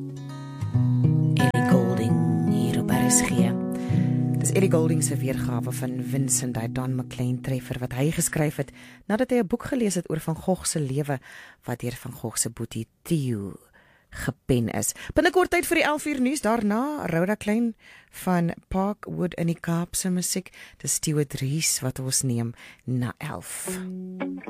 Ellie Goulding hier op RSG. Dis Ellie Goulding se weergawe van Vincent by Don McLean treffer wat hy geskryf het nadat hy 'n boek gelees het oor Van Gogh se lewe wat deur Van Gogh se boetie Theo gepen is. Binnekort tyd vir die 11uur nuus, daarna Rhoda Klein van Parkwood in die Kaapse musiek. Dis Stewart Rees wat ons neem na 11.